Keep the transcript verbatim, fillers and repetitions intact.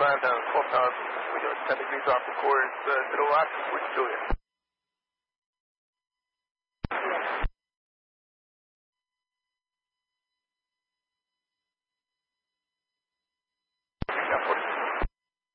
climb down twelve thousand, you know, ten degrees off the course, uh, middle lock, we can do it.